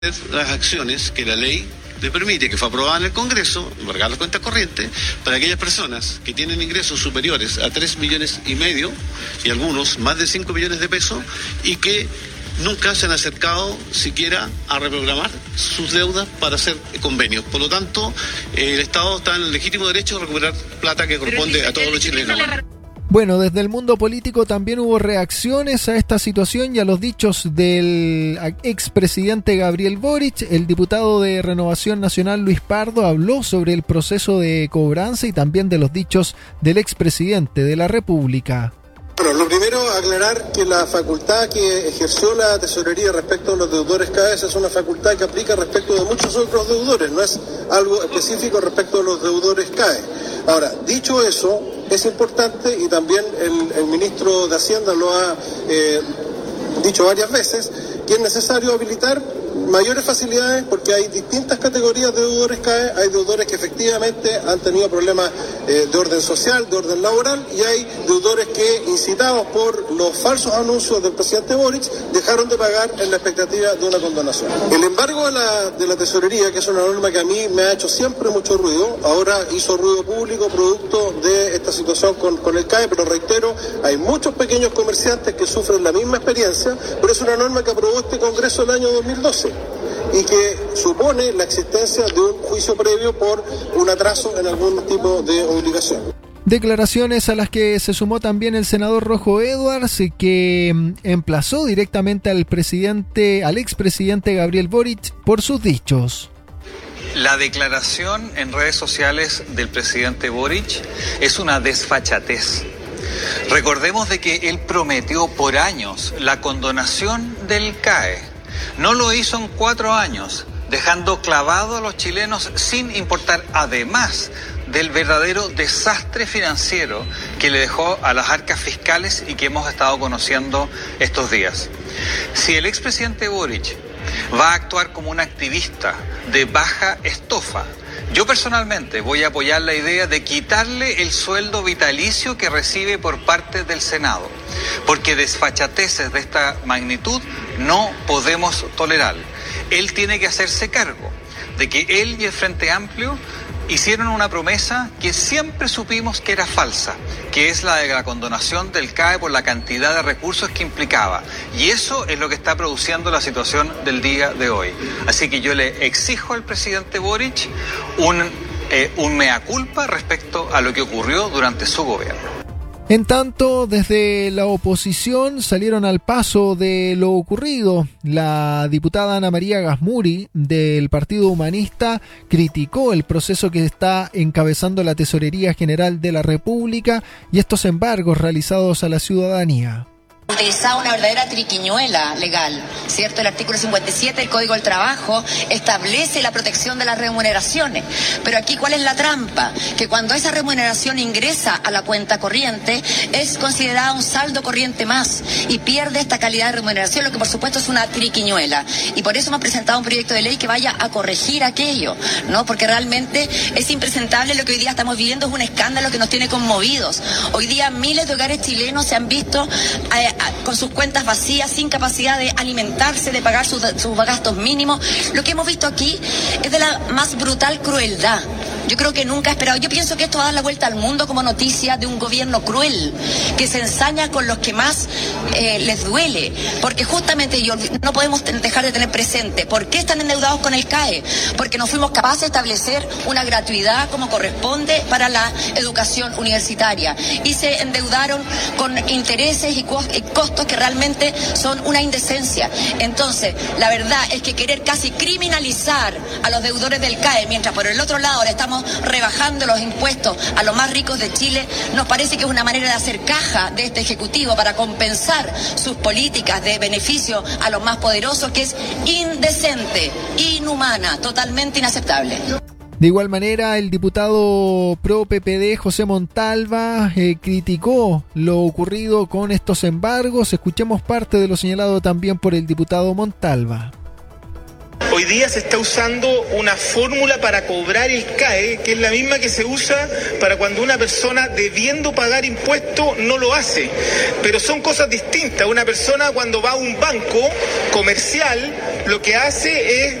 las acciones que la ley le permite, que fue aprobada en el Congreso, embargar las cuentas corrientes, para aquellas personas que tienen ingresos superiores a 3,5 millones y algunos más de 5 millones de pesos y que nunca se han acercado siquiera a reprogramar sus deudas para hacer convenios. Por lo tanto, el Estado está en el legítimo derecho de recuperar plata que corresponde a todos los chilenos. Bueno, desde el mundo político también hubo reacciones a esta situación y a los dichos del expresidente Gabriel Boric. El diputado de Renovación Nacional Luis Pardo habló sobre el proceso de cobranza y también de los dichos del expresidente de la República. Bueno, lo primero, aclarar que la facultad que ejerció la tesorería respecto a los deudores CAE es una facultad que aplica respecto de muchos otros deudores, no es algo específico respecto a los deudores CAE. Ahora, dicho eso, es importante, y también el ministro de Hacienda lo ha dicho varias veces, que es necesario habilitar mayores facilidades porque hay distintas categorías de deudores CAE, hay deudores que efectivamente han tenido problemas de orden social, de orden laboral, y hay deudores que, incitados por los falsos anuncios del presidente Boric, dejaron de pagar en la expectativa de una condonación. El embargo de la tesorería, que es una norma que a mí me ha hecho siempre mucho ruido, ahora hizo ruido público producto de esta situación con el CAE, pero reitero, hay muchos pequeños comerciantes que sufren la misma experiencia, pero es una norma que aprobó este Congreso el año 2012. Y que supone la existencia de un juicio previo por un atraso en algún tipo de obligación. Declaraciones a las que se sumó también el senador Rojo Edwards, que emplazó directamente al expresidente Gabriel Boric por sus dichos. La declaración en redes sociales del presidente Boric es una desfachatez. Recordemos de que él prometió por años la condonación del CAE. No lo hizo en 4 años, dejando clavado a los chilenos sin importar, además del verdadero desastre financiero que le dejó a las arcas fiscales y que hemos estado conociendo estos días. Si el expresidente Boric va a actuar como un activista de baja estofa, yo personalmente voy a apoyar la idea de quitarle el sueldo vitalicio que recibe por parte del Senado, porque desfachateces de esta magnitud no podemos tolerar. Él tiene que hacerse cargo de que él y el Frente Amplio hicieron una promesa que siempre supimos que era falsa, que es la de la condonación del CAE por la cantidad de recursos que implicaba. Y eso es lo que está produciendo la situación del día de hoy. Así que yo le exijo al presidente Boric un mea culpa respecto a lo que ocurrió durante su gobierno. En tanto, desde la oposición salieron al paso de lo ocurrido. La diputada Ana María Gasmuri del Partido Humanista criticó el proceso que está encabezando la Tesorería General de la República y estos embargos realizados a la ciudadanía. Utilizaba una verdadera triquiñuela legal, ¿cierto? El artículo 57 del Código del Trabajo establece la protección de las remuneraciones, pero aquí ¿cuál es la trampa? Que cuando esa remuneración ingresa a la cuenta corriente es considerada un saldo corriente más y pierde esta calidad de remuneración, lo que por supuesto es una triquiñuela, y por eso hemos presentado un proyecto de ley que vaya a corregir aquello, ¿no? Porque realmente es impresentable lo que hoy día estamos viviendo, es un escándalo que nos tiene conmovidos. Hoy día miles de hogares chilenos se han visto con sus cuentas vacías, sin capacidad de alimentarse, de pagar sus gastos mínimos. Lo que hemos visto aquí es de la más brutal crueldad. Yo creo que nunca he esperado. Yo pienso que esto va a dar la vuelta al mundo como noticia de un gobierno cruel, que se ensaña con los que más les duele. Porque justamente no podemos dejar de tener presente por qué están endeudados con el CAE. Porque no fuimos capaces de establecer una gratuidad como corresponde para la educación universitaria. Y se endeudaron con intereses y costos que realmente son una indecencia. Entonces, la verdad es que querer casi criminalizar a los deudores del CAE, mientras por el otro lado le estamos rebajando los impuestos a los más ricos de Chile, nos parece que es una manera de hacer caja de este Ejecutivo para compensar sus políticas de beneficio a los más poderosos, que es indecente, inhumana, totalmente inaceptable. De igual manera, el diputado pro PPD José Montalva criticó lo ocurrido con estos embargos. Escuchemos parte de lo señalado también por el diputado Montalva. Hoy día se está usando una fórmula para cobrar el CAE, que es la misma que se usa para cuando una persona debiendo pagar impuestos no lo hace. Pero son cosas distintas. Una persona cuando va a un banco comercial lo que hace es